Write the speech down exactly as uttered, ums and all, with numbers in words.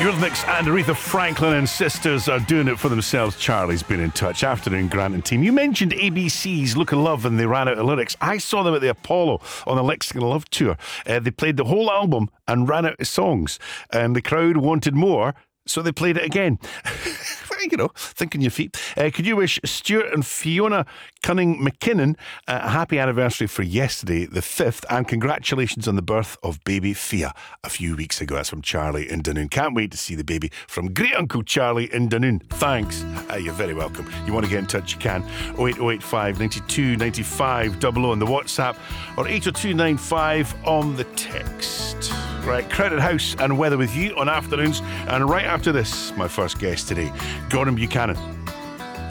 Eurythmics and Aretha Franklin and sisters are doing it for themselves. Charlie's been in touch. Afternoon, Grant and team. You mentioned A B C's Look and Love and they ran out of lyrics. I saw them at the Apollo on the Lexington Love Tour. Uh, they played the whole album and ran out of songs. And the crowd wanted more, so they played it again. You know, think on your feet. Uh, could you wish Stuart and Fiona Cunning McKinnon uh, a happy anniversary for yesterday, the fifth, and congratulations on the birth of baby Fia a few weeks ago. That's from Charlie in Dunoon. Can't wait to see the baby from Great Uncle Charlie in Dunoon. Thanks. Uh, you're very welcome. You want to get in touch, you can. oh eight oh eight five, nine two, nine five, double oh on the WhatsApp or eight oh two nine five on the text. Right, Crowded House and weather with you on afternoons. And right after this, my first guest today, Gordon Buchanan.